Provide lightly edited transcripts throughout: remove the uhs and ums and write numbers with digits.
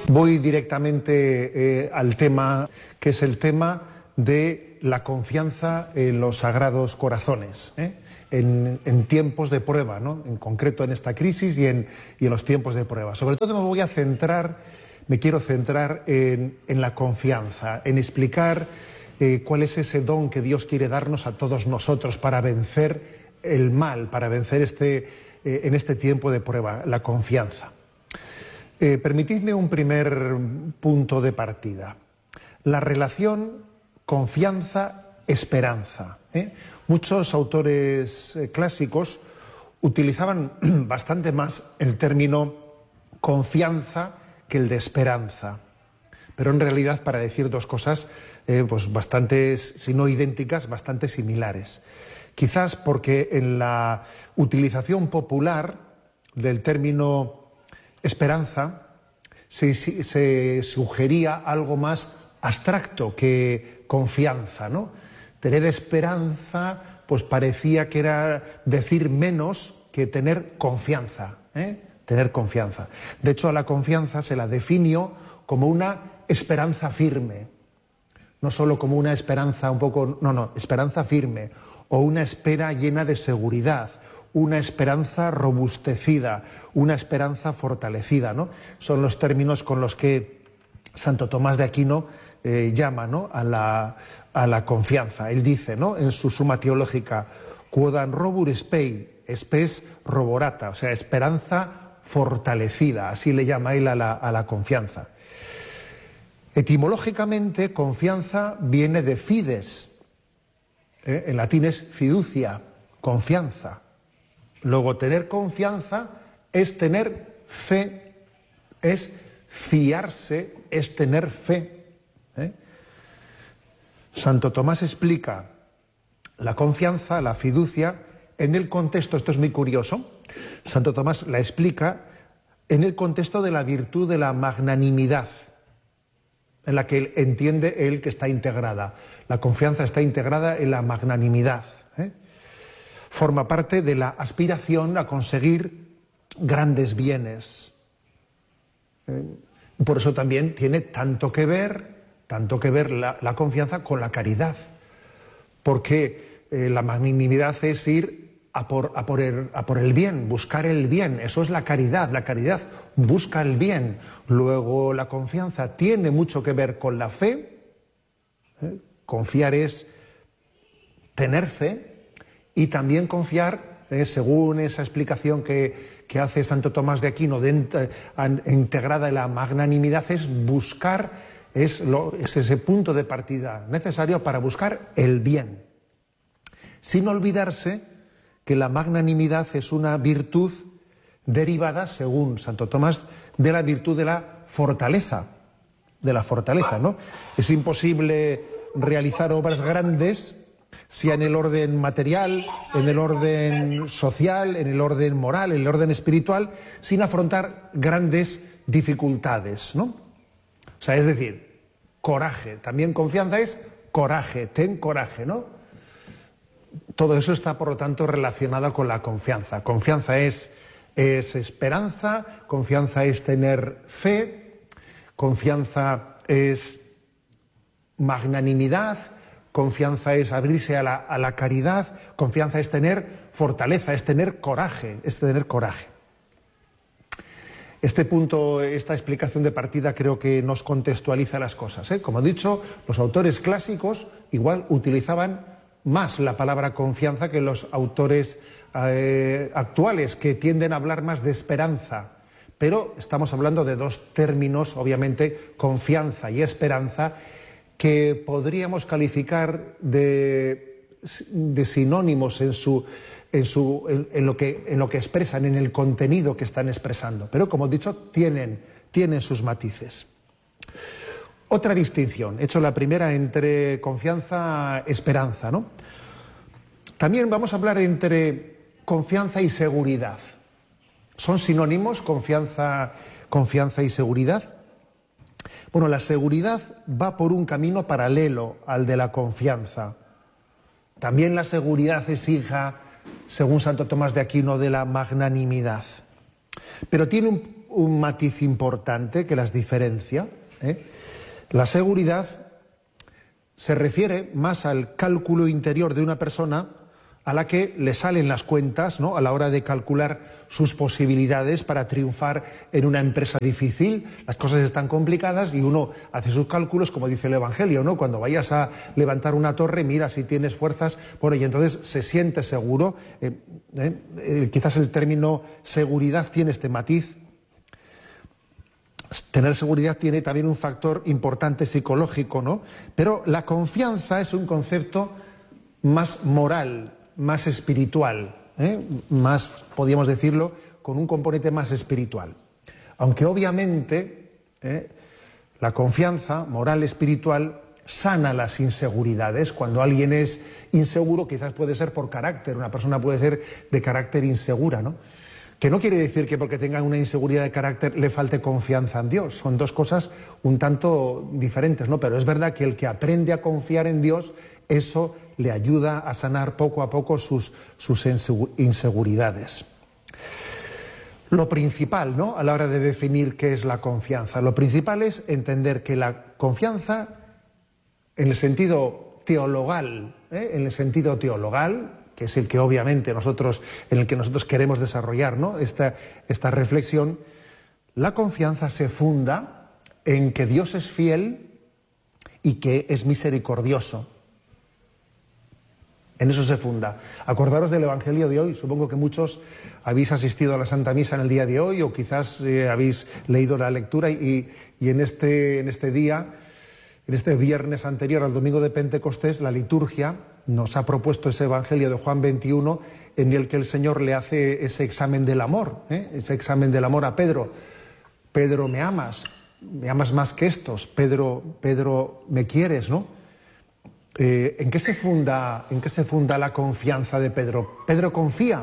Voy directamente al tema, que es el tema de la confianza en los sagrados corazones, en tiempos de prueba, ¿no? En concreto en esta crisis y en los tiempos de prueba. Sobre todo me quiero centrar en la confianza, en explicar cuál es ese don que Dios quiere darnos a todos nosotros para vencer el mal, para vencer en este tiempo de prueba, la confianza. Permitidme un primer punto de partida. La relación confianza-esperanza. Muchos autores clásicos utilizaban bastante más el término confianza que el de esperanza. Pero en realidad, para decir dos cosas pues bastante, si no idénticas, bastante similares. Quizás porque en la utilización popular del término esperanza se sugería algo más abstracto que confianza, ¿no? Tener esperanza pues parecía que era decir menos que tener confianza, tener confianza. De hecho, a la confianza se la definió como una esperanza firme, no solo como una esperanza esperanza firme, o una espera llena de seguridad, una esperanza robustecida, una esperanza fortalecida, ¿no? Son los términos con los que Santo Tomás de Aquino llama, ¿no?, a la confianza. Él dice, ¿no?, en su Suma Teológica, quodam robur spei, spes roborata, o sea, esperanza fortalecida, así le llama él a la confianza. Etimológicamente, confianza viene de fides, en latín es fiducia, confianza. Luego, tener confianza es tener fe, es fiarse, es tener fe. Santo Tomás explica la confianza, la fiducia, en el contexto, esto es muy curioso, Santo Tomás la explica en el contexto de la virtud de la magnanimidad, en la que él entiende él que está integrada. La confianza está integrada en la magnanimidad. Forma parte de la aspiración a conseguir grandes bienes. Por eso también tiene tanto que ver la confianza con la caridad. Porque la magnanimidad es ir a por el bien, buscar el bien. Eso es la caridad. La caridad busca el bien. Luego la confianza tiene mucho que ver con la fe. Confiar es tener fe. Y también confiar, según esa explicación que hace Santo Tomás de Aquino, integrada en la magnanimidad, es buscar, es ese punto de partida necesario para buscar el bien. Sin olvidarse que la magnanimidad es una virtud derivada, según Santo Tomás, de la virtud de la fortaleza, ¿no? Es imposible realizar obras grandes, sea en el orden material, en el orden social, en el orden moral, en el orden espiritual, sin afrontar grandes dificultades, ¿no? O sea, es decir, coraje. También confianza es coraje, ten coraje, ¿no? Todo eso está, por lo tanto, relacionado con la confianza. Confianza es esperanza, confianza es tener fe, confianza es magnanimidad, confianza es abrirse a la caridad, confianza es tener fortaleza, es tener coraje, Este punto, esta explicación de partida creo que nos contextualiza las cosas, Como he dicho, los autores clásicos igual utilizaban más la palabra confianza que los autores actuales, que tienden a hablar más de esperanza. Pero estamos hablando de dos términos, obviamente, confianza y esperanza, que podríamos calificar de sinónimos en lo que expresan, en el contenido que están expresando. Pero, como he dicho, tienen sus matices. Otra distinción, he hecho la primera entre confianza y esperanza, ¿no? También vamos a hablar entre confianza y seguridad. ¿Son sinónimos confianza y seguridad? Bueno, la seguridad va por un camino paralelo al de la confianza. También la seguridad es hija, según Santo Tomás de Aquino, de la magnanimidad. Pero tiene un matiz importante que las diferencia, ¿eh? La seguridad se refiere más al cálculo interior de una persona a la que le salen las cuentas, ¿no?, a la hora de calcular sus posibilidades para triunfar en una empresa difícil. Las cosas están complicadas y uno hace sus cálculos, como dice el Evangelio, ¿no? Cuando vayas a levantar una torre, mira si tienes fuerzas, bueno, y entonces se siente seguro. Quizás el término seguridad tiene este matiz. Tener seguridad tiene también un factor importante psicológico, ¿no? Pero la confianza es un concepto más moral, más espiritual, más, podríamos decirlo, con un componente más espiritual. Aunque obviamente la confianza moral, espiritual, sana las inseguridades. Cuando alguien es inseguro, quizás puede ser por carácter, una persona puede ser de carácter insegura, ¿no? Que no quiere decir que porque tenga una inseguridad de carácter le falte confianza en Dios. Son dos cosas un tanto diferentes, ¿no? Pero es verdad que el que aprende a confiar en Dios, eso le ayuda a sanar poco a poco sus inseguridades. Lo principal, ¿no?, a la hora de definir qué es la confianza, lo principal es entender que la confianza, en el sentido teologal, que es el que obviamente en el que nosotros queremos desarrollar, ¿no?, esta reflexión, la confianza se funda en que Dios es fiel y que es misericordioso. En eso se funda. Acordaros del Evangelio de hoy. Supongo que muchos habéis asistido a la Santa Misa en el día de hoy o quizás habéis leído la lectura y en este día, en este viernes anterior al domingo de Pentecostés, la liturgia nos ha propuesto ese Evangelio de Juan 21 en el que el Señor le hace ese examen del amor, ese examen del amor a Pedro. Pedro, ¿me amas? ¿Me amas más que estos? Pedro, ¿me quieres, no? ¿En qué se funda la confianza de Pedro? Pedro confía.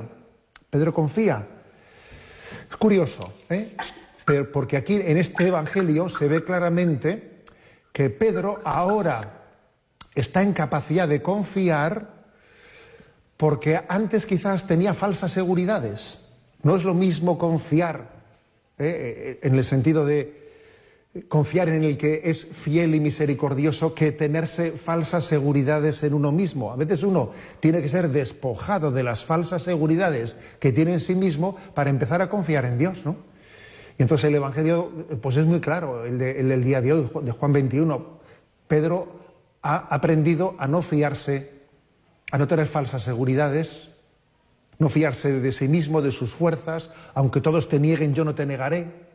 Es curioso, porque aquí en este Evangelio se ve claramente que Pedro ahora está en capacidad de confiar porque antes quizás tenía falsas seguridades. No es lo mismo confiar, en el sentido de confiar en el que es fiel y misericordioso, que tenerse falsas seguridades en uno mismo. A veces uno tiene que ser despojado de las falsas seguridades que tiene en sí mismo para empezar a confiar en Dios, ¿no? Y entonces el Evangelio pues es muy claro, el del día de hoy, de Juan 21. Pedro ha aprendido a no fiarse, a no tener falsas seguridades, no fiarse de sí mismo, de sus fuerzas. Aunque todos te nieguen, yo no te negaré.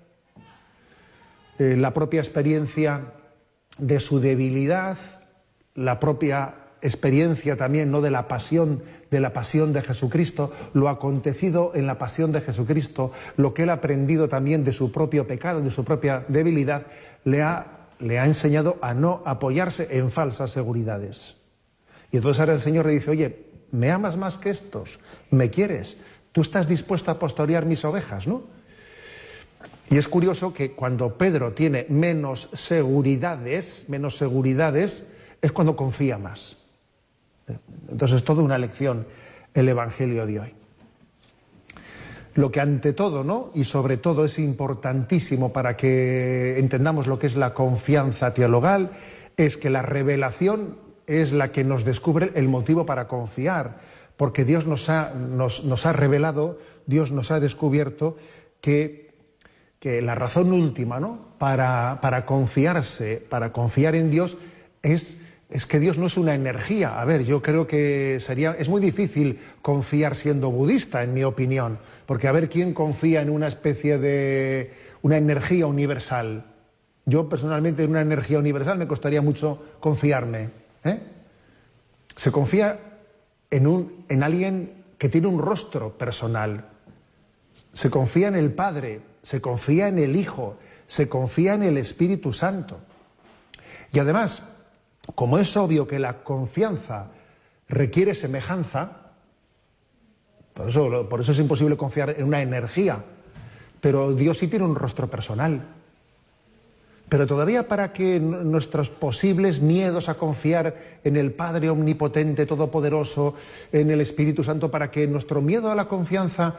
La propia experiencia de su debilidad, la propia experiencia también, ¿no?, de la pasión de Jesucristo, lo acontecido en la pasión de Jesucristo, lo que él ha aprendido también de su propio pecado, de su propia debilidad, le ha enseñado a no apoyarse en falsas seguridades. Y entonces ahora el Señor le dice, oye, ¿me amas más que estos? ¿Me quieres? ¿Tú estás dispuesto a pastorear mis ovejas, no? Y es curioso que cuando Pedro tiene menos seguridades, es cuando confía más. Entonces es toda una lección el Evangelio de hoy. Lo que ante todo, ¿no?, y sobre todo es importantísimo para que entendamos lo que es la confianza teologal, es que la revelación es la que nos descubre el motivo para confiar, porque Dios nos ha revelado, Dios nos ha descubierto que la razón última, ¿no?, para confiar en Dios es que Dios no es una energía. A ver, yo creo que es muy difícil confiar siendo budista, en mi opinión, porque a ver quién confía en una especie de una energía universal. Yo personalmente en una energía universal me costaría mucho confiarme. Se confía en alguien que tiene un rostro personal. Se confía en el Padre, se confía en el Hijo, se confía en el Espíritu Santo. Y además, como es obvio que la confianza requiere semejanza, por eso es imposible confiar en una energía, pero Dios sí tiene un rostro personal. Pero todavía para que nuestros posibles miedos a confiar en el Padre Omnipotente, Todopoderoso, en el Espíritu Santo, para que nuestro miedo a la confianza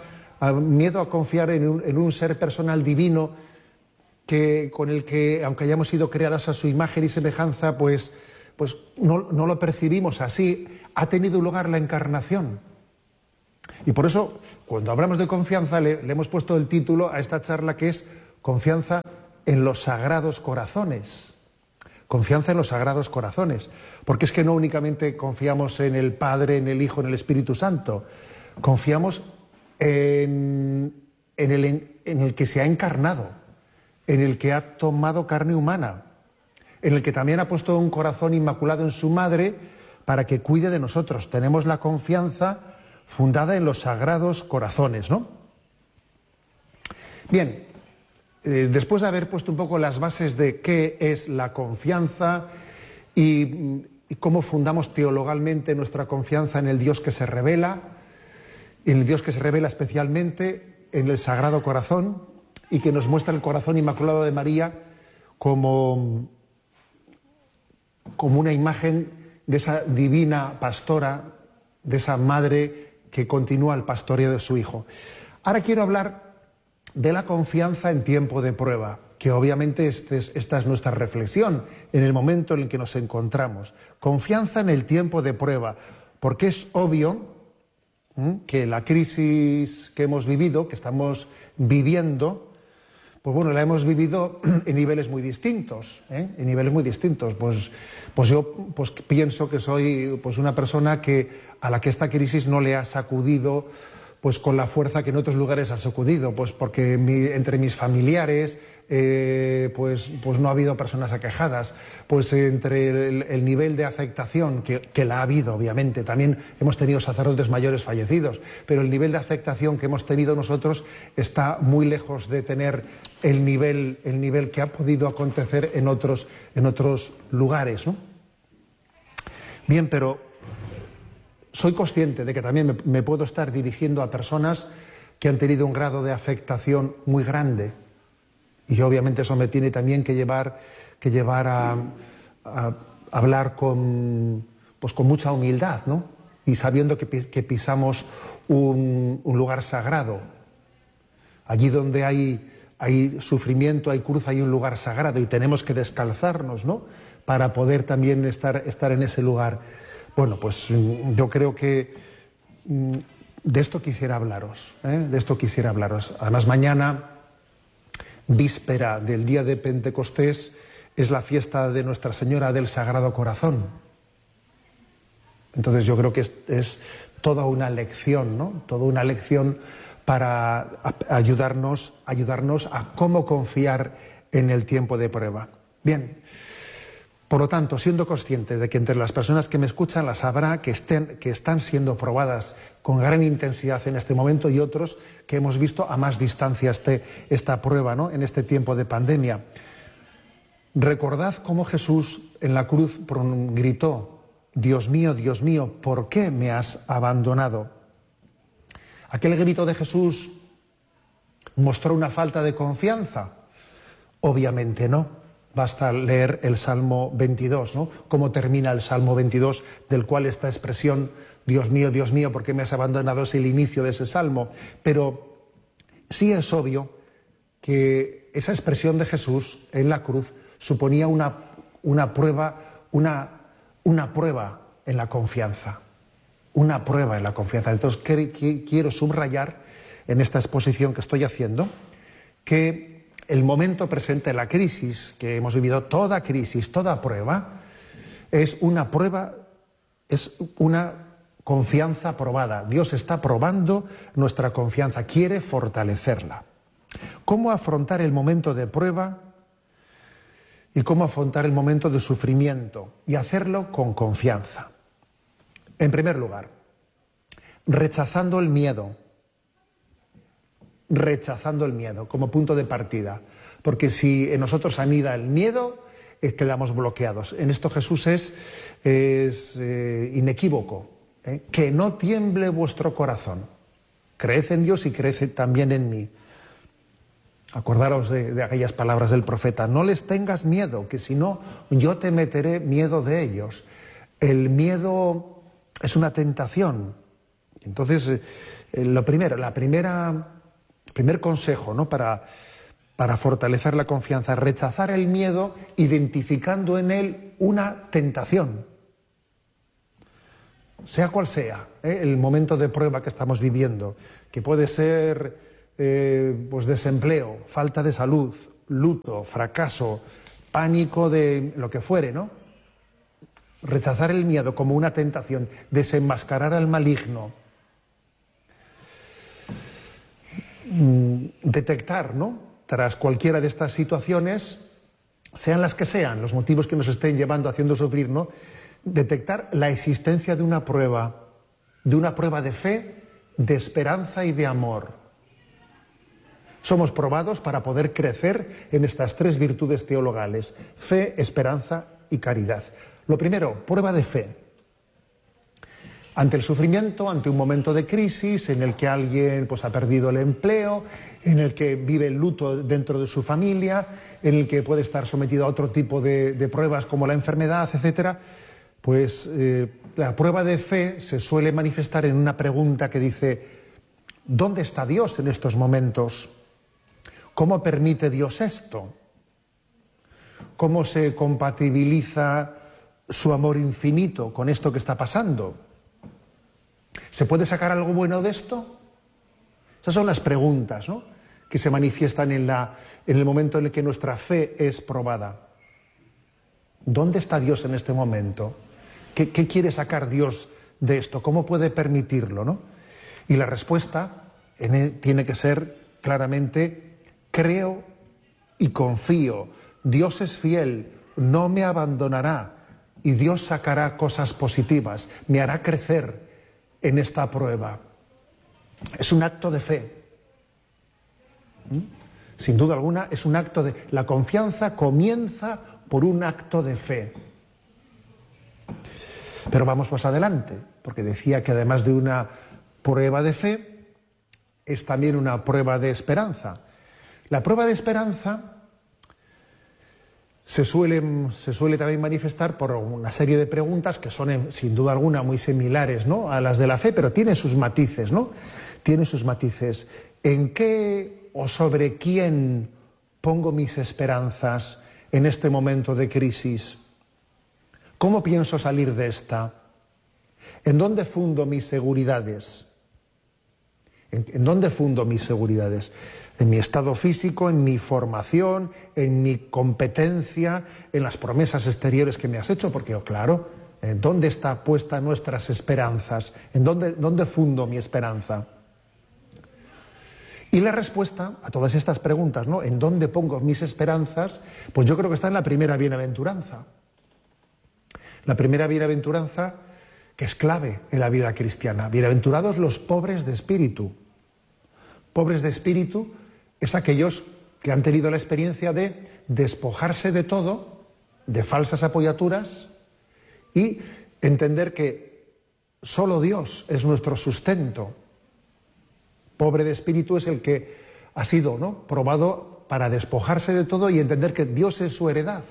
miedo a confiar en un ser personal divino con el que, aunque hayamos sido creadas a su imagen y semejanza, pues no lo percibimos así. Ha tenido lugar la encarnación. Y por eso, cuando hablamos de confianza, le hemos puesto el título a esta charla, que es Confianza en los Sagrados Corazones. Confianza en los Sagrados Corazones. Porque es que no únicamente confiamos en el Padre, en el Hijo, en el Espíritu Santo. Confiamos en el que se ha encarnado, en el que ha tomado carne humana, en el que también ha puesto un corazón inmaculado en su madre para que cuide de nosotros. Tenemos la confianza fundada en los Sagrados Corazones, ¿no? Bien, después de haber puesto un poco las bases de qué es la confianza y cómo fundamos teologalmente nuestra confianza en el Dios que se revela, en el Dios que se revela especialmente en el Sagrado Corazón y que nos muestra el corazón inmaculado de María como una imagen de esa divina pastora, de esa madre que continúa el pastoreo de su Hijo. Ahora quiero hablar de la confianza en tiempo de prueba, que obviamente esta es nuestra reflexión en el momento en el que nos encontramos. Confianza en el tiempo de prueba, porque es obvio que la crisis que hemos vivido, que estamos viviendo, pues bueno, la hemos vivido en niveles muy distintos, en niveles muy distintos. Pues yo pienso que soy una persona a la que esta crisis no le ha sacudido pues con la fuerza que en otros lugares ha sacudido, pues porque entre mis familiares pues no ha habido personas aquejadas, pues entre el nivel de afectación que la ha habido, obviamente, también hemos tenido sacerdotes mayores fallecidos, pero el nivel de afectación que hemos tenido nosotros está muy lejos de tener el nivel que ha podido acontecer en otros lugares, ¿no? Bien, pero soy consciente de que también me puedo estar dirigiendo a personas que han tenido un grado de afectación muy grande. Y obviamente eso me tiene también que llevar a hablar con mucha humildad, ¿no? Y sabiendo que pisamos un lugar sagrado. Allí donde hay sufrimiento, hay cruz, hay un lugar sagrado y tenemos que descalzarnos, ¿no? Para poder también estar en ese lugar. Bueno, pues yo creo que de esto quisiera hablaros, de esto quisiera hablaros. Además, mañana, víspera del día de Pentecostés, es la fiesta de Nuestra Señora del Sagrado Corazón. Entonces yo creo que es toda una lección, ¿no? Toda una lección para ayudarnos a cómo confiar en el tiempo de prueba. Bien. Por lo tanto, siendo consciente de que entre las personas que me escuchan las habrá que están siendo probadas con gran intensidad en este momento y otros que hemos visto a más distancia esta prueba, ¿no? En este tiempo de pandemia. Recordad cómo Jesús en la cruz gritó: Dios mío, ¿por qué me has abandonado? ¿Aquel grito de Jesús mostró una falta de confianza? Obviamente no. Basta leer el Salmo 22, ¿no? Cómo termina el Salmo 22, del cual esta expresión, Dios mío, ¿por qué me has abandonado? Es el inicio de ese Salmo. Pero sí es obvio que esa expresión de Jesús en la cruz suponía una prueba en la confianza. Una prueba en la confianza. Entonces quiero subrayar en esta exposición que estoy haciendo que el momento presente, la crisis que hemos vivido, toda crisis, toda prueba, es una prueba, es una confianza probada. Dios está probando nuestra confianza, quiere fortalecerla. ¿Cómo afrontar el momento de prueba y cómo afrontar el momento de sufrimiento? Y hacerlo con confianza. En primer lugar, rechazando el miedo como punto de partida, porque si en nosotros anida el miedo, quedamos bloqueados. En esto Jesús es inequívoco, que no tiemble vuestro corazón, creed en Dios y creed también en mí. Acordaros de aquellas palabras del profeta: no les tengas miedo, que si no, yo te meteré miedo de ellos. El miedo es una tentación. Entonces, primer consejo, ¿no?, para fortalecer la confianza, rechazar el miedo identificando en él una tentación. Sea cual sea, el momento de prueba que estamos viviendo, que puede ser pues desempleo, falta de salud, luto, fracaso, pánico de lo que fuere, ¿no? Rechazar el miedo como una tentación, desenmascarar al maligno, detectar, ¿no?, tras cualquiera de estas situaciones, sean las que sean, los motivos que nos estén llevando, haciendo sufrir, ¿no?, detectar la existencia de una prueba de fe, de esperanza y de amor. Somos probados para poder crecer en estas tres virtudes teologales: fe, esperanza y caridad. Lo primero, prueba de fe. Ante el sufrimiento, ante un momento de crisis en el que alguien pues, ha perdido el empleo, en el que vive el luto dentro de su familia, en el que puede estar sometido a otro tipo de pruebas como la enfermedad, etcétera, pues la prueba de fe se suele manifestar en una pregunta que dice: ¿dónde está Dios en estos momentos? ¿Cómo permite Dios esto? ¿Cómo se compatibiliza su amor infinito con esto que está pasando? ¿Se puede sacar algo bueno de esto? Esas son las preguntas, ¿no?, que se manifiestan en el momento en el que nuestra fe es probada. ¿Dónde está Dios en este momento? ¿Qué quiere sacar Dios de esto? ¿Cómo puede permitirlo, no? Y la respuesta tiene que ser claramente: creo y confío. Dios es fiel, no me abandonará y Dios sacará cosas positivas, me hará crecer en esta prueba. Es un acto de fe. Sin duda alguna es un acto de... La confianza comienza por un acto de fe. Pero vamos más adelante, porque decía que además de una prueba de fe, es también una prueba de esperanza. La prueba de esperanza se suele también manifestar por una serie de preguntas que son, sin duda alguna, muy similares, ¿no?, a las de la fe, pero tiene sus matices, ¿no? Tiene sus matices. ¿En qué o sobre quién pongo mis esperanzas en este momento de crisis? ¿Cómo pienso salir de esta? ¿En dónde fundo mis seguridades? ¿En dónde fundo mis seguridades? En mi estado físico, en mi formación, en mi competencia, en las promesas exteriores que me has hecho, porque claro, ¿dónde está puesta nuestras esperanzas? ¿En dónde fundo mi esperanza? Y la respuesta a todas estas preguntas, ¿no?, ¿en dónde pongo mis esperanzas? Pues yo creo que está en la primera bienaventuranza. La primera bienaventuranza, que es clave en la vida cristiana. Bienaventurados los pobres de espíritu. Pobres de espíritu es aquellos que han tenido la experiencia de despojarse de todo, de falsas apoyaturas, y entender que solo Dios es nuestro sustento. Pobre de espíritu es el que ha sido, ¿no?, probado para despojarse de todo y entender que Dios es su heredad.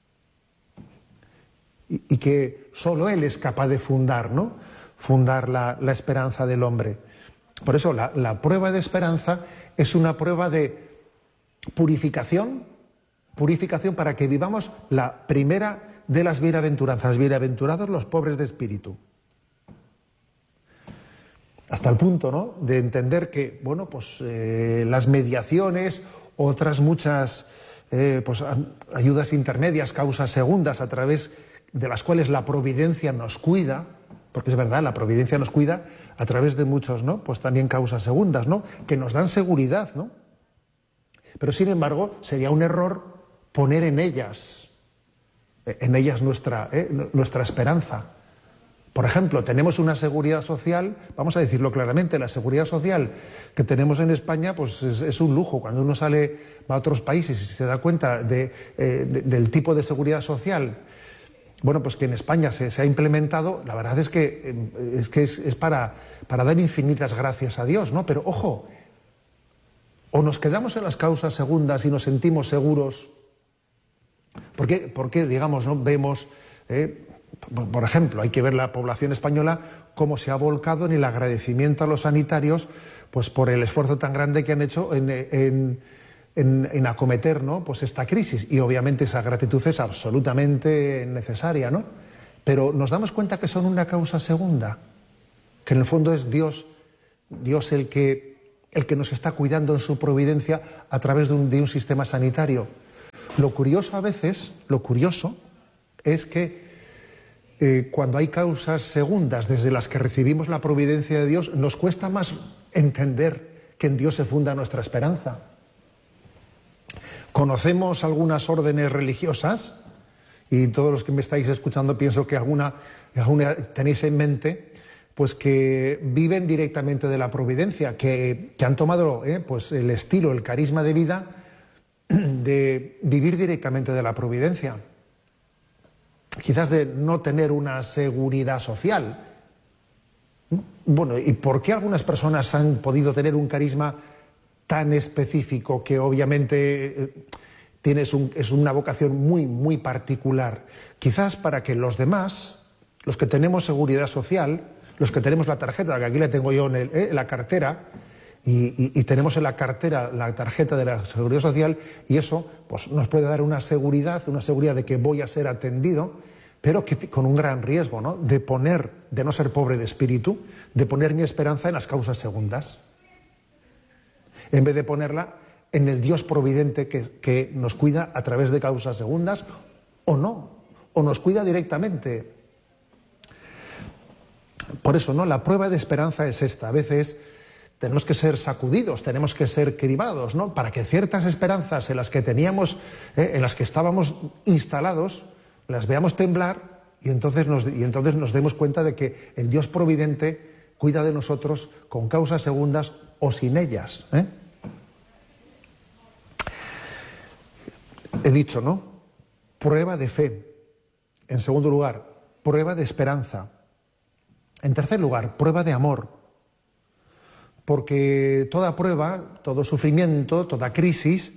Y que solo Él es capaz de fundar, ¿no?, fundar la esperanza del hombre. Por eso la prueba de esperanza es una prueba de purificación para que vivamos la primera de las bienaventuranzas. Bienaventurados los pobres de espíritu. Hasta el punto, ¿no?, de entender que, bueno, pues las mediaciones, otras muchas pues, ayudas intermedias, causas segundas, a través de las cuales la providencia nos cuida, porque es verdad, la providencia nos cuida a través de muchos, ¿no?, pues también causas segundas, ¿no?, que nos dan seguridad, ¿no? Pero sin embargo sería un error poner en ellas nuestra esperanza. Por ejemplo, tenemos una seguridad social, vamos a decirlo claramente, la seguridad social que tenemos en España pues es un lujo. Cuando uno va a otros países y se da cuenta del tipo de seguridad social, bueno, pues que en España se ha implementado, la verdad es que es para dar infinitas gracias a Dios, ¿no? Pero ojo, o nos quedamos en las causas segundas y nos sentimos seguros, porque digamos, ¿no?, vemos Por ejemplo, hay que ver la población española cómo se ha volcado en el agradecimiento a los sanitarios, pues por el esfuerzo tan grande que han hecho en acometer, ¿no?, pues esta crisis. Y obviamente esa gratitud es absolutamente necesaria, ¿no? Pero nos damos cuenta que son una causa segunda, que en el fondo es Dios el que nos está cuidando en su providencia a través de un sistema sanitario. Lo curioso a veces, es que cuando hay causas segundas desde las que recibimos la providencia de Dios, nos cuesta más entender que en Dios se funda nuestra esperanza. Conocemos algunas órdenes religiosas, y todos los que me estáis escuchando pienso que alguna tenéis en mente, pues que viven directamente de la providencia, que han tomado pues el estilo, el carisma de vida de vivir directamente de la providencia. Quizás de no tener una seguridad social. Bueno, ¿y por qué algunas personas han podido tener un carisma tan específico que obviamente es una vocación muy, muy particular? Quizás para que los demás, los que tenemos seguridad social, los que tenemos la tarjeta, que aquí la tengo yo en la cartera, y tenemos en la cartera la tarjeta de la Seguridad Social, y eso pues nos puede dar una seguridad de que voy a ser atendido, pero que con un gran riesgo, ¿no?, de no ser pobre de espíritu, de poner mi esperanza en las causas segundas, en vez de ponerla en el Dios providente que nos cuida a través de causas segundas, o no, o nos cuida directamente. Por eso, ¿no?, la prueba de esperanza es esta. A veces tenemos que ser sacudidos, tenemos que ser cribados, ¿no?, para que ciertas esperanzas en las que teníamos, en las que estábamos instalados, las veamos temblar y entonces nos demos cuenta de que el Dios providente cuida de nosotros con causas segundas o sin ellas. He dicho, ¿no?, prueba de fe. En segundo lugar, prueba de esperanza. En tercer lugar, prueba de amor. Porque toda prueba, todo sufrimiento, toda crisis,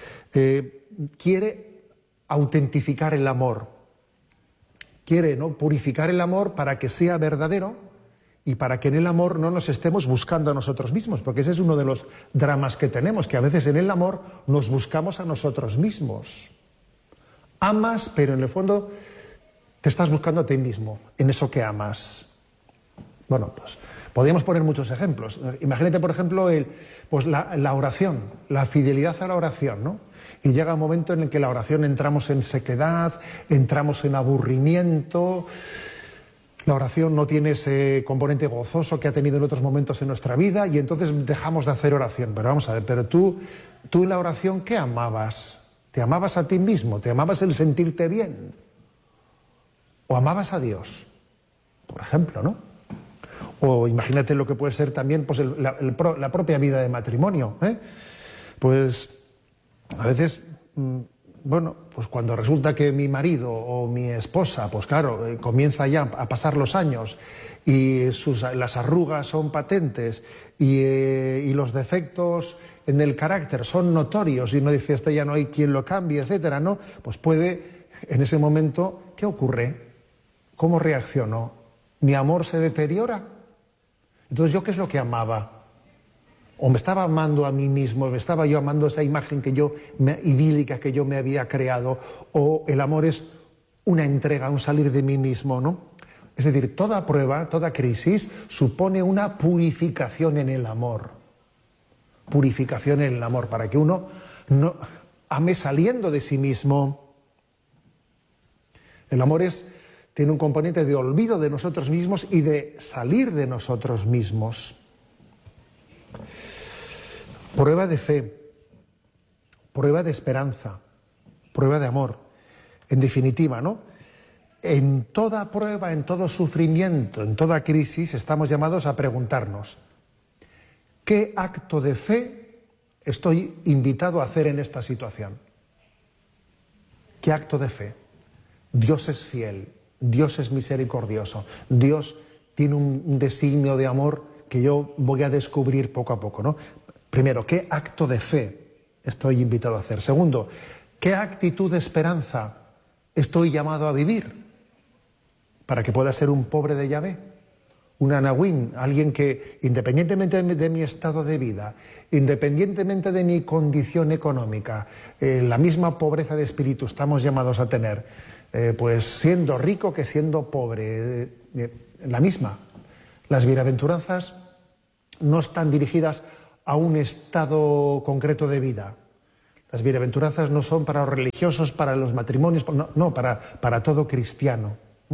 quiere autentificar el amor. Quiere, ¿no?, purificar el amor para que sea verdadero y para que en el amor no nos estemos buscando a nosotros mismos. Porque ese es uno de los dramas que tenemos, que a veces en el amor nos buscamos a nosotros mismos. Amas, pero en el fondo te estás buscando a ti mismo, en eso que amas. Bueno, pues podríamos poner muchos ejemplos. Imagínate, por ejemplo, la oración, la fidelidad a la oración, ¿no? Y llega un momento en el que la oración entramos en sequedad, entramos en aburrimiento. La oración no tiene ese componente gozoso que ha tenido en otros momentos en nuestra vida y entonces dejamos de hacer oración. Pero vamos a ver, pero tú en la oración, ¿qué amabas? ¿Te amabas a ti mismo? ¿Te amabas el sentirte bien? ¿O amabas a Dios? Por ejemplo, ¿no? O imagínate lo que puede ser también pues la propia vida de matrimonio, Pues a veces, bueno, pues cuando resulta que mi marido o mi esposa, pues claro, comienza ya a pasar los años y las arrugas son patentes y los defectos en el carácter son notorios y uno dice, esto ya no hay quien lo cambie, etcétera, ¿no? Pues puede, en ese momento, ¿qué ocurre? ¿Cómo reacciono? ¿Mi amor se deteriora? Entonces, ¿yo qué es lo que amaba? O me estaba amando a mí mismo, me estaba yo amando esa imagen idílica que yo me había creado, o el amor es una entrega, un salir de mí mismo, ¿no? Es decir, toda prueba, toda crisis supone una purificación en el amor. Purificación en el amor, para que uno no ame saliendo de sí mismo. El amor tiene un componente de olvido de nosotros mismos y de salir de nosotros mismos. Prueba de fe, prueba de esperanza, prueba de amor. En definitiva, ¿no? En toda prueba, en todo sufrimiento, en toda crisis, estamos llamados a preguntarnos, ¿qué acto de fe estoy invitado a hacer en esta situación? ¿Qué acto de fe? Dios es fiel, Dios es misericordioso, Dios tiene un designio de amor que yo voy a descubrir poco a poco, ¿no? Primero, ¿qué acto de fe estoy invitado a hacer? Segundo, ¿qué actitud de esperanza estoy llamado a vivir? para que pueda ser un pobre de Yahvé, un anahuín, alguien que, independientemente de mi estado de vida, independientemente de mi condición económica, la misma pobreza de espíritu estamos llamados a tener, pues siendo rico que siendo pobre, la misma. Las bienaventuranzas no están dirigidas a un estado concreto de vida. Las bienaventuranzas no son para los religiosos, para los matrimonios, no, para todo cristiano.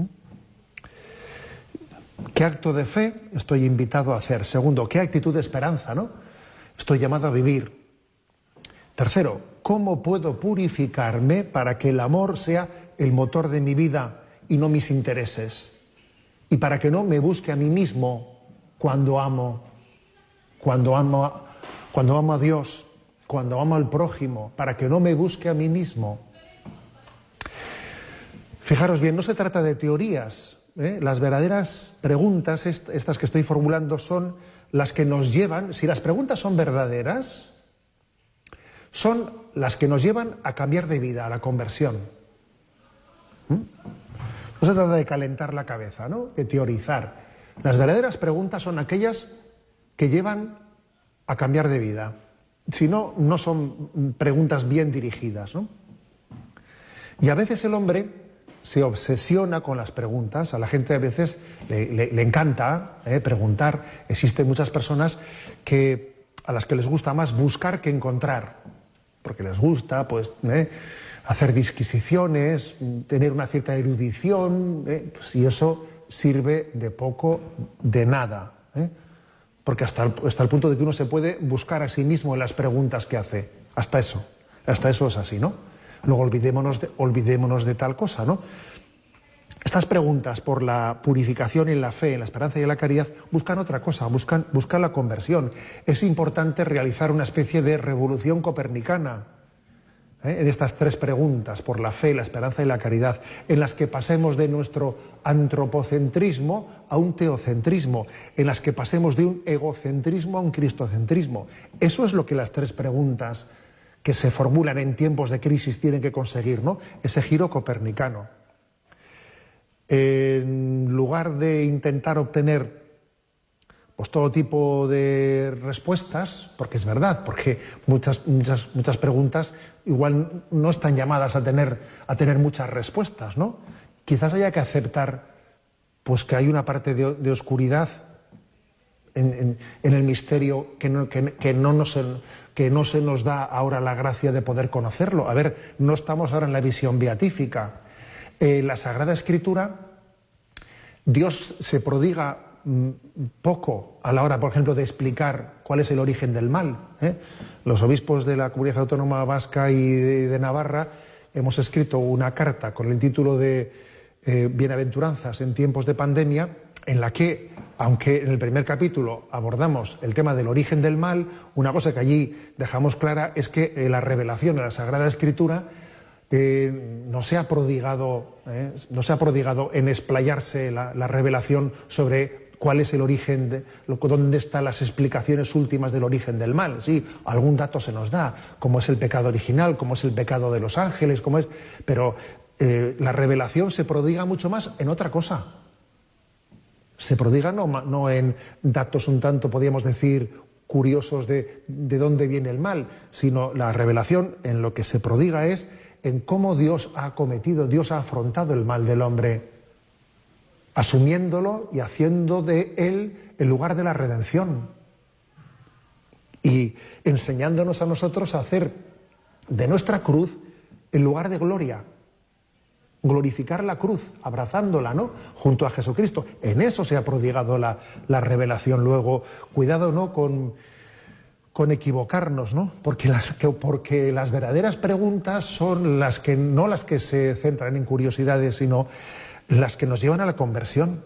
¿Qué acto de fe estoy invitado a hacer? Segundo, ¿qué actitud de esperanza, no? Estoy llamado a vivir. Tercero, ¿cómo puedo purificarme para que el amor sea el motor de mi vida y no mis intereses? Y para que no me busque a mí mismo cuando amo a Dios, cuando amo al prójimo, para que no me busque a mí mismo. Fijaros bien, no se trata de teorías. Las verdaderas preguntas, estas que estoy formulando, son las que nos llevan, si las preguntas son verdaderas, son las que nos llevan a cambiar de vida, a la conversión. No se trata de calentar la cabeza, ¿no? De teorizar. Las verdaderas preguntas son aquellas que llevan a cambiar de vida. Si no, no son preguntas bien dirigidas, ¿no? Y a veces el hombre se obsesiona con las preguntas. A la gente a veces le encanta preguntar. Existen muchas personas a las que les gusta más buscar que encontrar, porque les gusta pues hacer disquisiciones, tener una cierta erudición, pues, y eso sirve de poco, de nada, porque hasta el punto de que uno se puede buscar a sí mismo en las preguntas que hace. Hasta eso es así, ¿no? Luego olvidémonos de tal cosa, ¿no? Estas preguntas por la purificación en la fe, en la esperanza y en la caridad buscan otra cosa, buscan la conversión. Es importante realizar una especie de revolución copernicana en estas tres preguntas, por la fe, la esperanza y la caridad, en las que pasemos de nuestro antropocentrismo a un teocentrismo, en las que pasemos de un egocentrismo a un cristocentrismo. Eso es lo que las tres preguntas que se formulan en tiempos de crisis tienen que conseguir, ¿no? Ese giro copernicano. En lugar de intentar obtener pues todo tipo de respuestas, porque es verdad, porque muchas preguntas igual no están llamadas a tener muchas respuestas, ¿no? Quizás haya que aceptar pues que hay una parte de oscuridad en el misterio que no se nos da ahora la gracia de poder conocerlo. A ver, no estamos ahora en la visión beatífica. La Sagrada Escritura, Dios se prodiga poco a la hora, por ejemplo, de explicar cuál es el origen del mal. Los obispos de la Comunidad Autónoma Vasca y de Navarra hemos escrito una carta con el título de Bienaventuranzas en tiempos de pandemia, en la que, aunque en el primer capítulo abordamos el tema del origen del mal, una cosa que allí dejamos clara es que la revelación de la Sagrada Escritura no se ha prodigado en explayarse la revelación sobre cuál es el origen, dónde están las explicaciones últimas del origen del mal. Sí, algún dato se nos da, cómo es el pecado original, cómo es el pecado de los ángeles, pero la revelación se prodiga mucho más en otra cosa. Se prodiga no en datos un tanto, podríamos decir, curiosos de dónde viene el mal, sino la revelación en lo que se prodiga es en cómo Dios ha afrontado el mal del hombre, asumiéndolo y haciendo de él el lugar de la redención y enseñándonos a nosotros a hacer de nuestra cruz el lugar de gloria, glorificar la cruz, abrazándola, ¿no?, junto a Jesucristo. En eso se ha prodigado la revelación. Luego, cuidado, ¿no?, con equivocarnos, ¿no? Porque las verdaderas preguntas son no las que se centran en curiosidades, sino las que nos llevan a la conversión.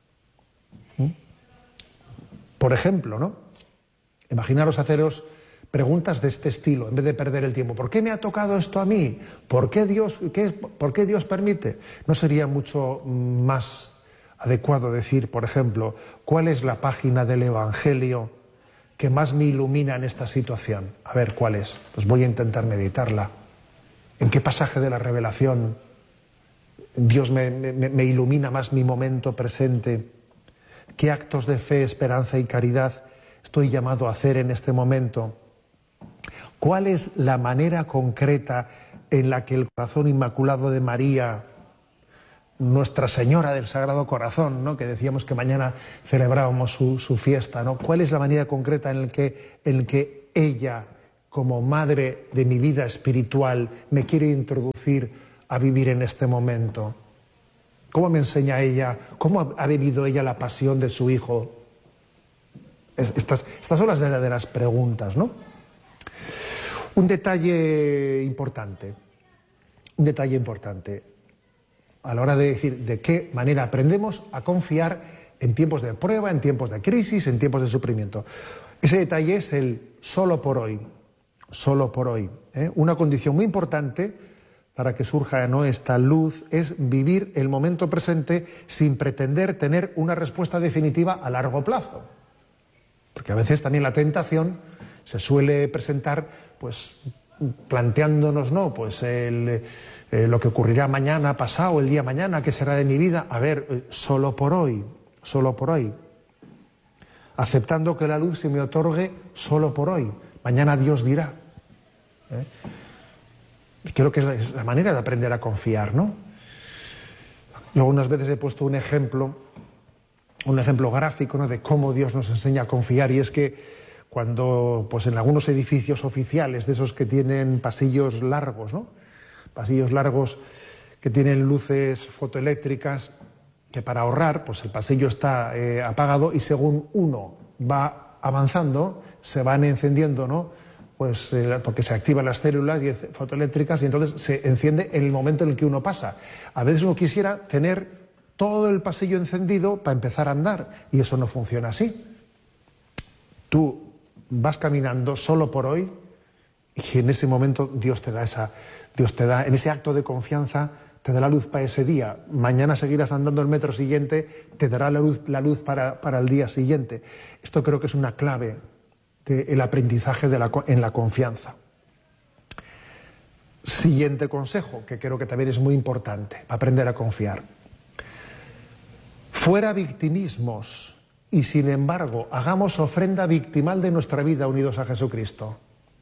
Por ejemplo, ¿no?, imaginaros haceros preguntas de este estilo, en vez de perder el tiempo. ¿Por qué me ha tocado esto a mí? ¿Por qué Dios permite? ¿No sería mucho más adecuado decir, por ejemplo, cuál es la página del Evangelio que más me ilumina en esta situación? A ver, ¿cuál es? Pues voy a intentar meditarla. ¿En qué pasaje de la revelación Dios me ilumina más mi momento presente. ¿Qué actos de fe, esperanza y caridad estoy llamado a hacer en este momento? ¿Cuál es la manera concreta en la que el corazón inmaculado de María, Nuestra Señora del Sagrado Corazón, ¿no?, que decíamos que mañana celebrábamos su fiesta, ¿no? ¿Cuál es la manera concreta en la que ella, como madre de mi vida espiritual, me quiere introducir a vivir en este momento? ¿Cómo me enseña ella? ¿Cómo ha vivido ella la pasión de su Hijo? Estas son las verdaderas preguntas, ¿no? Un detalle importante a la hora de decir de qué manera aprendemos a confiar en tiempos de prueba, en tiempos de crisis, en tiempos de sufrimiento. Ese detalle es el solo por hoy, ¿eh? Una condición muy importante para que surja, ¿no?, esta luz es vivir el momento presente sin pretender tener una respuesta definitiva a largo plazo. Porque a veces también la tentación se suele presentar, pues, planteándonos, ¿no?, pues lo que ocurrirá mañana, pasado, el día mañana, qué será de mi vida. A ver, solo por hoy. Aceptando que la luz se me otorgue solo por hoy. Mañana Dios dirá. Creo que es la manera de aprender a confiar, ¿no? Yo unas veces he puesto un ejemplo gráfico, ¿no?, de cómo Dios nos enseña a confiar, y es que cuando, pues, en algunos edificios oficiales, de esos que tienen pasillos largos, ¿no?, pasillos largos que tienen luces fotoeléctricas, que para ahorrar, pues el pasillo está apagado, y según uno va avanzando, se van encendiendo, ¿no?, pues porque se activan las células fotoeléctricas, y entonces se enciende en el momento en el que uno pasa. A veces uno quisiera tener todo el pasillo encendido para empezar a andar, y eso no funciona así. Tú vas caminando solo por hoy, y en ese momento Dios te da en ese acto de confianza, te da la luz para ese día. Mañana seguirás andando el metro siguiente, te dará la luz para el día siguiente. Esto creo que es una clave del aprendizaje en la confianza. Siguiente consejo, que creo que también es muy importante para aprender a confiar. Fuera victimismos, y sin embargo hagamos ofrenda victimal de nuestra vida unidos a Jesucristo.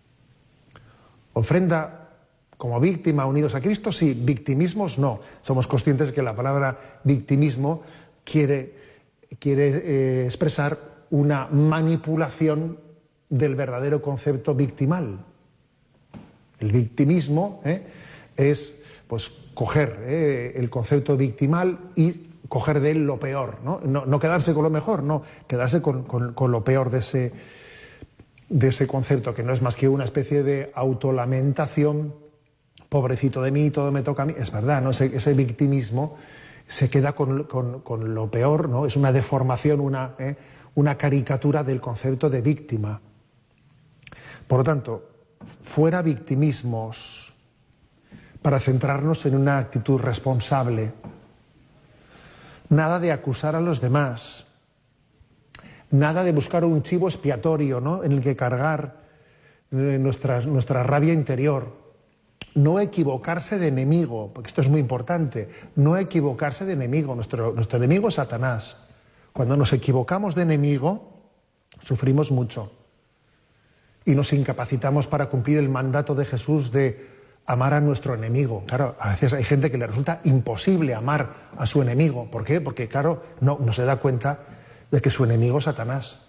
Ofrenda como víctima unidos a Cristo, sí. Victimismos, no. Somos conscientes que la palabra victimismo quiere expresar una manipulación del verdadero concepto victimal. El victimismo es, pues, coger el concepto victimal y coger de él lo peor, ¿no? No quedarse con lo mejor, no, quedarse con lo peor de ese concepto, que no es más que una especie de autolamentación. Pobrecito de mí, todo me toca a mí. Es verdad, ¿no? Ese victimismo se queda con lo peor, ¿no? Es una deformación, una caricatura del concepto de víctima. Por lo tanto, fuera victimismos, para centrarnos en una actitud responsable. Nada de acusar a los demás. Nada de buscar un chivo expiatorio, ¿no?, en el que cargar nuestra rabia interior. No equivocarse de enemigo, porque esto es muy importante. No equivocarse de enemigo. Nuestro enemigo es Satanás. Cuando nos equivocamos de enemigo, sufrimos mucho. Y nos incapacitamos para cumplir el mandato de Jesús de amar a nuestro enemigo. Claro, a veces hay gente que le resulta imposible amar a su enemigo. ¿Por qué? Porque, claro, no se da cuenta de que su enemigo es Satanás.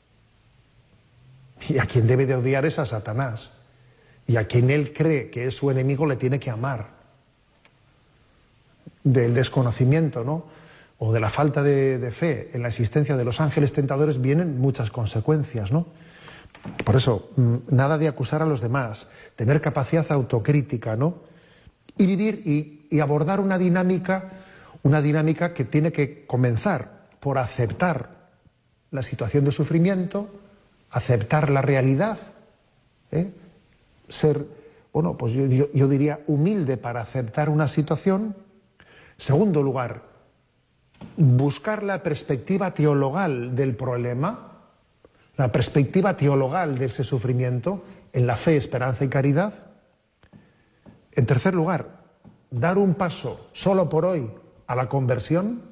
Y a quien debe de odiar es a Satanás. Y a quien él cree que es su enemigo le tiene que amar. Del desconocimiento, ¿no?, o de la falta de fe en la existencia de los ángeles tentadores vienen muchas consecuencias, ¿no? Por eso, nada de acusar a los demás, tener capacidad autocrítica, ¿no? Y vivir y abordar una dinámica que tiene que comenzar por aceptar la situación de sufrimiento, aceptar la realidad, ser, bueno, pues yo diría humilde para aceptar una situación. Segundo lugar, buscar la perspectiva teologal del problema, la perspectiva teologal de ese sufrimiento en la fe, esperanza y caridad. En tercer lugar, dar un paso solo por hoy a la conversión.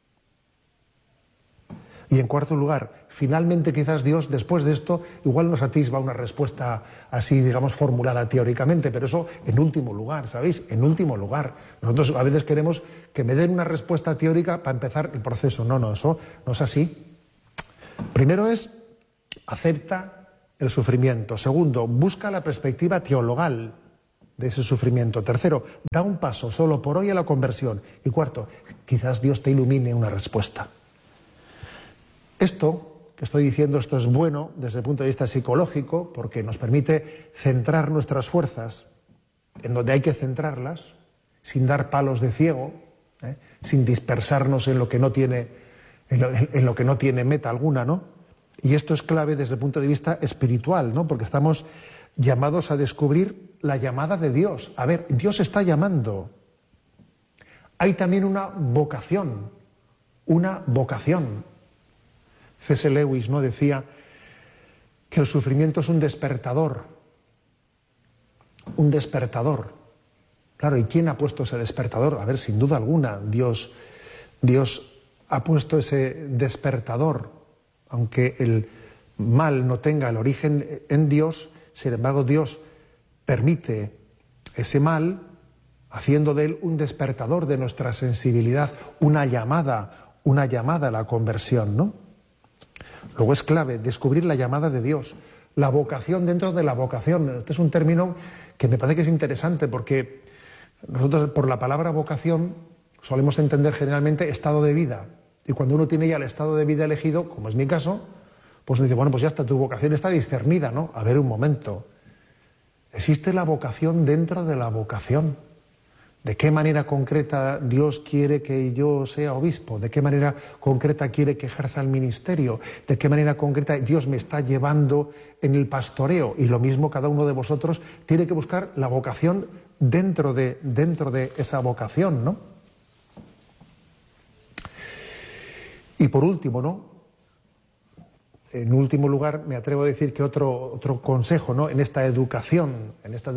Y en cuarto lugar, finalmente quizás Dios, después de esto, igual nos atisba una respuesta así, digamos, formulada teóricamente, pero eso en último lugar, ¿sabéis? En último lugar. Nosotros a veces queremos que me den una respuesta teórica para empezar el proceso. No, eso no es así. Primero es, acepta el sufrimiento. Segundo, busca la perspectiva teologal de ese sufrimiento. Tercero, da un paso solo por hoy a la conversión. Y cuarto, quizás Dios te ilumine una respuesta. Esto que estoy diciendo, esto es bueno desde el punto de vista psicológico, porque nos permite centrar nuestras fuerzas en donde hay que centrarlas, sin dar palos de ciego, sin dispersarnos en lo que no tiene, en lo que no tiene meta alguna, ¿no? Y esto es clave desde el punto de vista espiritual, ¿no? Porque estamos llamados a descubrir la llamada de Dios. A ver, Dios está llamando. Hay también una vocación, una vocación. C.S. Lewis, ¿no?, decía que el sufrimiento es un despertador. Un despertador. Claro, ¿y quién ha puesto ese despertador? A ver, sin duda alguna, Dios ha puesto ese despertador. Aunque el mal no tenga el origen en Dios, sin embargo Dios permite ese mal, haciendo de él un despertador de nuestra sensibilidad, una llamada a la conversión, ¿no? Luego es clave descubrir la llamada de Dios, la vocación dentro de la vocación. Este es un término que me parece que es interesante, porque nosotros por la palabra vocación solemos entender generalmente estado de vida. Y cuando uno tiene ya el estado de vida elegido, como es mi caso, pues uno dice, bueno, pues ya está, tu vocación está discernida, ¿no? A ver, un momento. Existe la vocación dentro de la vocación. ¿De qué manera concreta Dios quiere que yo sea obispo? ¿De qué manera concreta quiere que ejerza el ministerio? ¿De qué manera concreta Dios me está llevando en el pastoreo? Y lo mismo cada uno de vosotros tiene que buscar la vocación dentro de esa vocación, ¿no? Y por último, ¿no? En último lugar, me atrevo a decir que otro consejo, ¿no?, en esta educación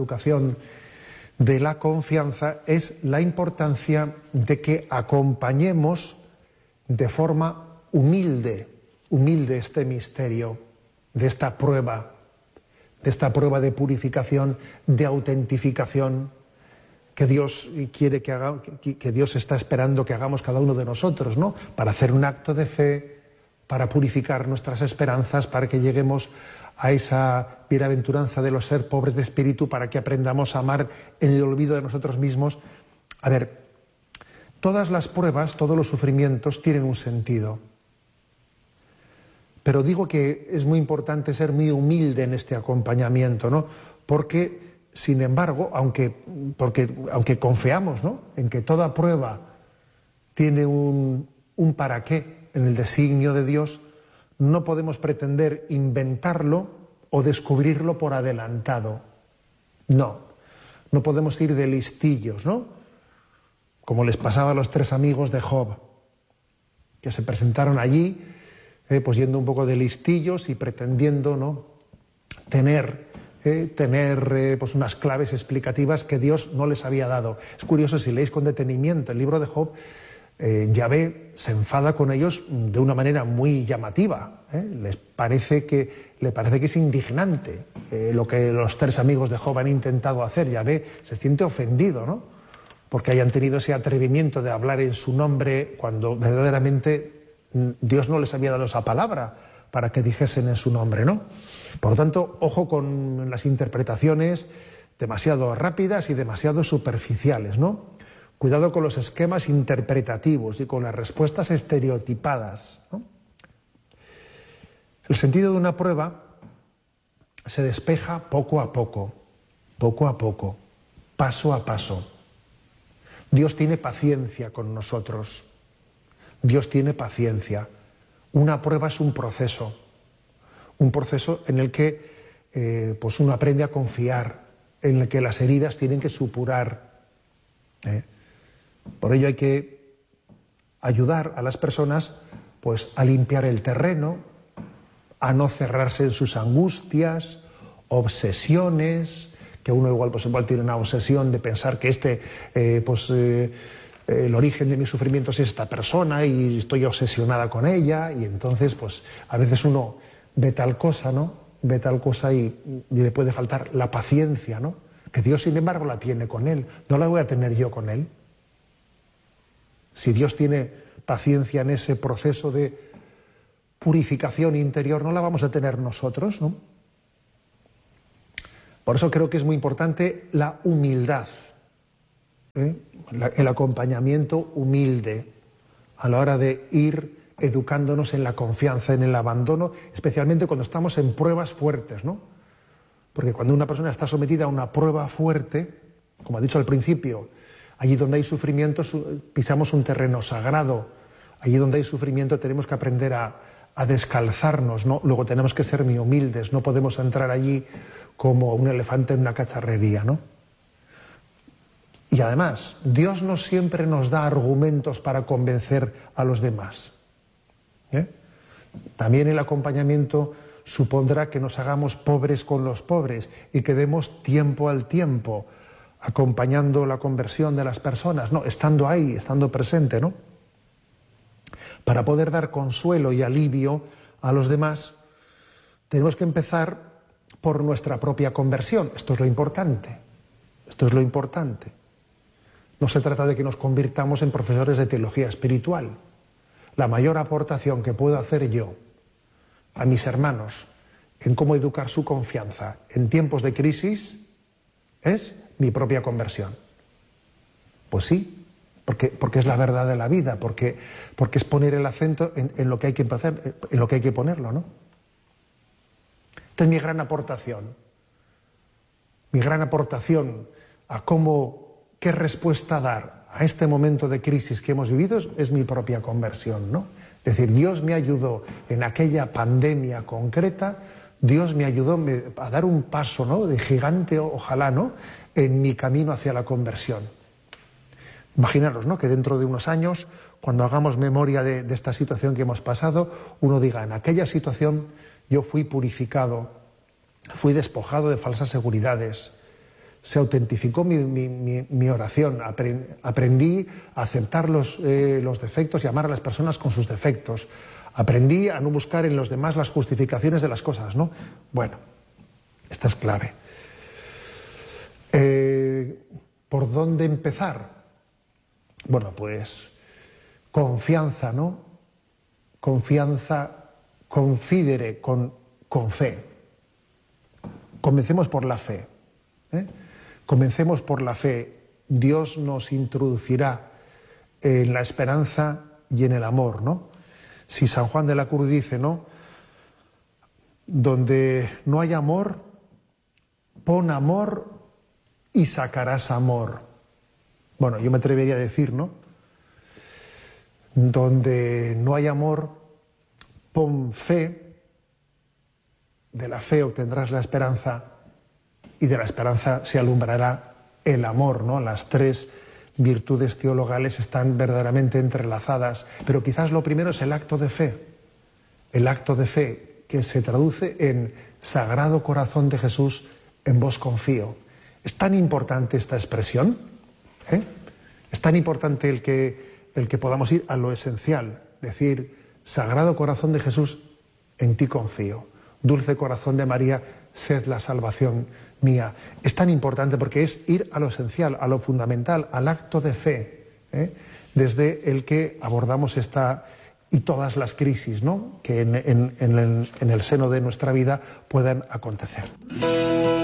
de la confianza, es la importancia de que acompañemos de forma humilde este misterio, de esta prueba de purificación, de autentificación que Dios quiere que Dios está esperando que hagamos cada uno de nosotros, ¿no?, para hacer un acto de fe, para purificar nuestras esperanzas, para que lleguemos a esa bienaventuranza de los ser pobres de espíritu, para que aprendamos a amar en el olvido de nosotros mismos. A ver, todas las pruebas, todos los sufrimientos tienen un sentido. Pero digo que es muy importante ser muy humilde en este acompañamiento, ¿no? Porque, sin embargo, aunque confiamos, ¿no?, en que toda prueba tiene un para qué en el designio de Dios, no podemos pretender inventarlo o descubrirlo por adelantado. No podemos ir de listillos, ¿no? Como les pasaba a los 3 amigos de Job, que se presentaron allí, pues yendo un poco de listillos y pretendiendo, ¿no?, tener pues unas claves explicativas que Dios no les había dado. Es curioso, si leéis con detenimiento el libro de Job, Yahvé se enfada con ellos de una manera muy llamativa. Le parece que es indignante lo que los 3 amigos de Job han intentado hacer. Yahvé se siente ofendido, ¿no?, porque hayan tenido ese atrevimiento de hablar en su nombre cuando verdaderamente Dios no les había dado esa palabra para que dijesen en su nombre, ¿no? Por lo tanto, ojo con las interpretaciones demasiado rápidas y demasiado superficiales, ¿no? Cuidado con los esquemas interpretativos y con las respuestas estereotipadas, ¿no? El sentido de una prueba se despeja poco a poco, paso a paso. Dios tiene paciencia con nosotros. Dios tiene paciencia. Una prueba es un proceso en el que pues uno aprende a confiar, en el que las heridas tienen que supurar. Por ello hay que ayudar a las personas pues a limpiar el terreno, a no cerrarse en sus angustias, obsesiones, que uno igual tiene una obsesión de pensar que el origen de mis sufrimientos es esta persona y estoy obsesionada con ella, y entonces pues a veces uno ve tal cosa, ¿no? Ve tal cosa y le puede faltar la paciencia, ¿no? Que Dios, sin embargo, la tiene con él. ¿No la voy a tener yo con él? Si Dios tiene paciencia en ese proceso de purificación interior, ¿no la vamos a tener nosotros, no? Por eso creo que es muy importante la humildad, el acompañamiento humilde a la hora de ir educándonos en la confianza, en el abandono, especialmente cuando estamos en pruebas fuertes, ¿no? Porque cuando una persona está sometida a una prueba fuerte, como ha dicho al principio, allí donde hay sufrimiento pisamos un terreno sagrado, allí donde hay sufrimiento tenemos que aprender a descalzarnos, ¿no? Luego tenemos que ser muy humildes, no podemos entrar allí como un elefante en una cacharrería, ¿no? Y además, Dios no siempre nos da argumentos para convencer a los demás. También el acompañamiento supondrá que nos hagamos pobres con los pobres y que demos tiempo al tiempo, acompañando la conversión de las personas, no, estando ahí, estando presente, ¿no? Para poder dar consuelo y alivio a los demás, tenemos que empezar por nuestra propia conversión. Esto es lo importante. Esto es lo importante. No se trata de que nos convirtamos en profesores de teología espiritual. La mayor aportación que puedo hacer yo a mis hermanos en cómo educar su confianza en tiempos de crisis es mi propia conversión. Pues sí, porque es la verdad de la vida, porque es poner el acento en lo que hay que hacer, en lo que hay que ponerlo, ¿no? Esta es mi gran aportación. Mi gran aportación a qué respuesta dar a este momento de crisis que hemos vivido es mi propia conversión, ¿no? Es decir, Dios me ayudó en aquella pandemia concreta, Dios me ayudó a dar un paso, ¿no?, de gigante, ojalá, ¿no?, en mi camino hacia la conversión. Imaginaros, ¿no?, que dentro de unos años, cuando hagamos memoria de esta situación que hemos pasado, uno diga, en aquella situación yo fui purificado, fui despojado de falsas seguridades, se autentificó mi oración, aprendí a aceptar los defectos y amar a las personas con sus defectos, aprendí a no buscar en los demás las justificaciones de las cosas, ¿no? Bueno, esta es clave. ¿Por dónde empezar? Bueno, pues confianza, ¿no? Confianza, confidere, con fe. Comencemos por la fe. Comencemos por la fe. Dios nos introducirá en la esperanza y en el amor, ¿no? Si San Juan de la Cruz dice, ¿no?, donde no hay amor, pon amor y sacarás amor. Bueno, yo me atrevería a decir, ¿no?, donde no hay amor, pon fe, de la fe obtendrás la esperanza y de la esperanza se alumbrará el amor, ¿no? Las tres virtudes teologales están verdaderamente entrelazadas, pero quizás lo primero es el acto de fe que se traduce en Sagrado Corazón de Jesús, en vos confío. Es tan importante esta expresión, es tan importante el que podamos ir a lo esencial, decir, Sagrado Corazón de Jesús, en ti confío. Dulce Corazón de María, sed la salvación mía. Es tan importante porque es ir a lo esencial, a lo fundamental, al acto de fe, desde el que abordamos esta y todas las crisis, ¿no?, que en el seno de nuestra vida puedan acontecer.